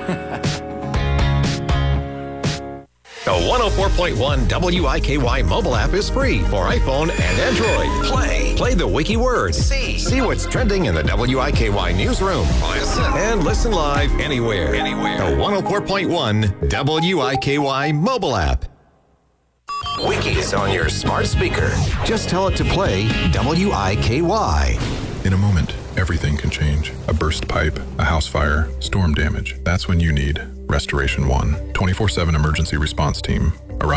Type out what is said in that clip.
The 104.1 WIKY mobile app is free for iPhone and Android. Play the wiki words. See what's trending in the WIKY newsroom. Listen live anywhere. The 104.1 WIKY mobile app. Wiki is on your smart speaker. Just tell it to play WIKY. In a moment, everything can change. A burst pipe, a house fire, storm damage. That's when you need Restoration One. 24/7 emergency response team.